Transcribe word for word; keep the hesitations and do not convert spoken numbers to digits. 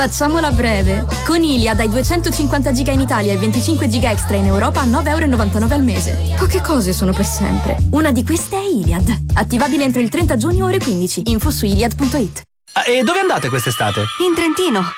Facciamola breve. Con Iliad hai duecentocinquanta giga in Italia e venticinque giga extra in Europa a nove e novantanove euro al mese. Poche cose sono per sempre. Una di queste è Iliad. Attivabile entro il trenta giugno ore quindici. Info su iliad punto it. E dove andate quest'estate? In Trentino.